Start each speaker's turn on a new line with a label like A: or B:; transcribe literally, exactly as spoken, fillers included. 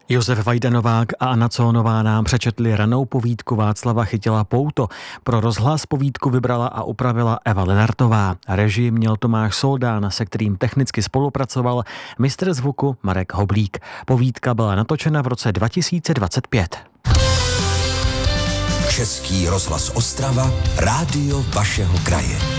A: Josef Vajdanovák a Anna Cónová nám přečetli ranou povídku Václava Chytila Pouto. Pro rozhlas povídku vybrala a upravila Eva Lenartová. Režii měl Tomáš Soldán, se kterým technicky spolupracoval mistr zvuku Marek Hoblík. Povídka byla natočena v roce dva tisíce dvacet pět.
B: Český rozhlas Ostrava, rádio vašeho kraje.